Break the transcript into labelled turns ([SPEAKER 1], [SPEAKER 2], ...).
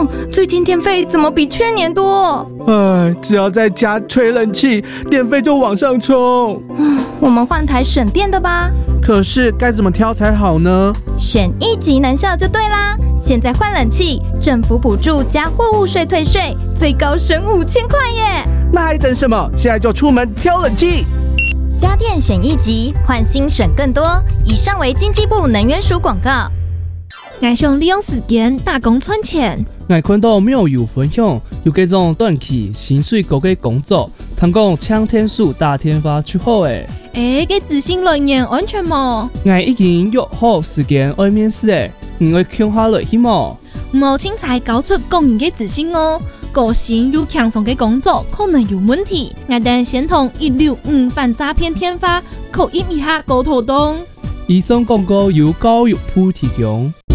[SPEAKER 1] 最近电费怎么比去年多？
[SPEAKER 2] 只要在家吹冷气，电费就往上冲。
[SPEAKER 1] 我们换台省电的吧。
[SPEAKER 2] 可是该怎么挑才好呢？
[SPEAKER 1] 选1级能效就对啦！现在换冷气，政府补助加货物税退税，最高省5000块耶！
[SPEAKER 2] 那还等什么？现在就出门挑冷气！
[SPEAKER 1] 家电选1级，换新省更多。以上为经济部能源署广告。
[SPEAKER 3] 我想利用时间打工赚钱。
[SPEAKER 4] 我看到庙友分享，有这种短期薪水高嘅工作，通讲抢天数打天发出好诶。
[SPEAKER 3] 给自信来源安全吗？
[SPEAKER 4] 我已经约好时间要面试诶，你会看下来去吗？
[SPEAKER 3] 冇轻才搞出工人嘅自信哦，个性又强壮嘅工作可能有问题。我等先同165反诈骗天发口音一下沟通。
[SPEAKER 4] 以上广告由教育部提供。